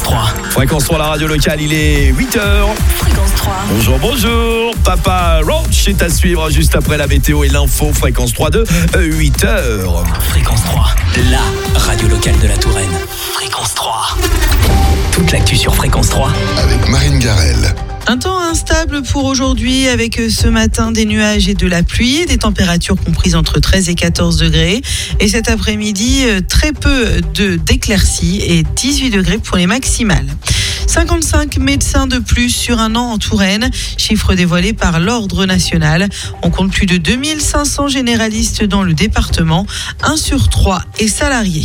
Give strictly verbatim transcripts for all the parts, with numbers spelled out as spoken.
trois. Fréquence trois, la radio locale, il est huit heures. Fréquence trois. Bonjour, bonjour. Papa Roach est à suivre juste après la météo et l'info. Fréquence trois de huit heures. Fréquence trois, la radio locale de la Touraine. Fréquence trois. Toute l'actu sur Fréquence trois. Avec Marine Garel. Un temps instable pour aujourd'hui avec ce matin des nuages et de la pluie, des températures comprises entre treize et quatorze degrés. Et cet après-midi, très peu de d'éclaircies et dix-huit degrés pour les maximales. cinquante-cinq médecins de plus sur un an en Touraine, chiffre dévoilé par l'Ordre national. On compte plus de deux mille cinq cents généralistes dans le département, un sur trois est salarié.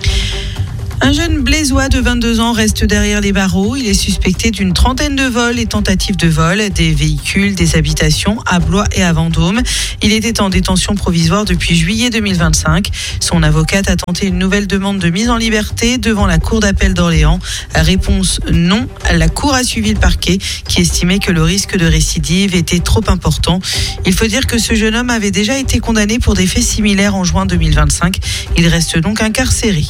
Un jeune blésois de vingt-deux ans reste derrière les barreaux. Il est suspecté d'une trentaine de vols et tentatives de vol des véhicules, des habitations à Blois et à Vendôme. Il était en détention provisoire depuis juillet deux mille vingt-cinq. Son avocate a tenté une nouvelle demande de mise en liberté devant la Cour d'appel d'Orléans. Réponse non. La Cour a suivi le parquet qui estimait que le risque de récidive était trop important. Il faut dire que ce jeune homme avait déjà été condamné pour des faits similaires en juin deux mille vingt-cinq. Il reste donc incarcéré.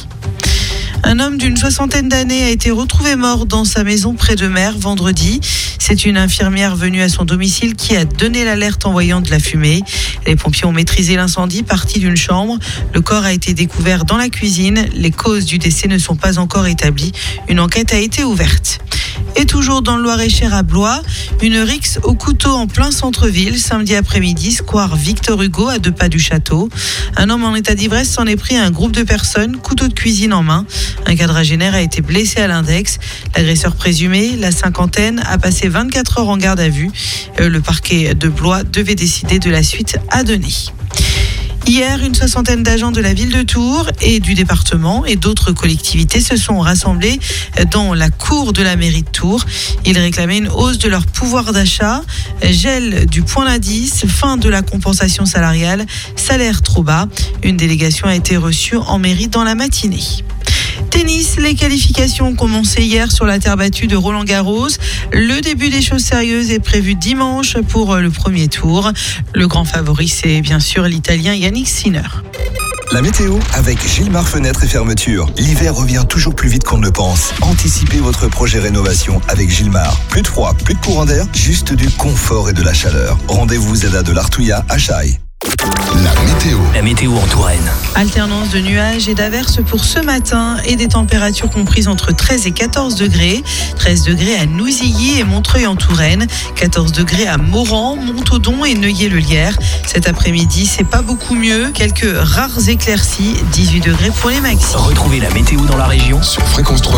Un homme d'une soixantaine d'années a été retrouvé mort dans sa maison près de Mer vendredi. C'est une infirmière venue à son domicile qui a donné l'alerte en voyant de la fumée. Les pompiers ont maîtrisé l'incendie parti d'une chambre. Le corps a été découvert dans la cuisine. Les causes du décès ne sont pas encore établies. Une enquête a été ouverte. Et toujours dans le Loir-et-Cher à Blois, une rixe au couteau en plein centre-ville, samedi après-midi, square Victor Hugo, à deux pas du château. Un homme en état d'ivresse s'en est pris à un groupe de personnes, couteau de cuisine en main. Un quadragénaire a été blessé à l'index. L'agresseur présumé, la cinquantaine, a passé vingt-quatre heures en garde à vue. Le parquet de Blois devait décider de la suite à donner. Hier, une soixantaine d'agents de la ville de Tours et du département et d'autres collectivités se sont rassemblés dans la cour de la mairie de Tours. Ils réclamaient une hausse de leur pouvoir d'achat, gel du point d'indice, fin de la compensation salariale, salaire trop bas. Une délégation a été reçue en mairie dans la matinée. Tennis, les qualifications ont commencé hier sur la terre battue de Roland-Garros. Le début des choses sérieuses est prévu dimanche pour le premier tour. Le grand favori, c'est bien sûr l'Italien Yannick Sinner. La météo avec Gilmar Fenêtres et Fermetures. L'hiver revient toujours plus vite qu'on ne le pense. Anticipez votre projet rénovation avec Gilmar. Plus de froid, plus de courant d'air, juste du confort et de la chaleur. Rendez-vous Zeda de l'Artouilla à Chaille. La météo. La météo en Touraine. Alternance de nuages et d'averses pour ce matin et des températures comprises entre treize et quatorze degrés. treize degrés à Nouzilly et Montreuil en Touraine. quatorze degrés à Moran, Montaudoin et Neuilly-le-Lierre. Cet après-midi, c'est pas beaucoup mieux. Quelques rares éclaircies. dix-huit degrés pour les maxi. Retrouvez la météo dans la région Sur fréquence trois.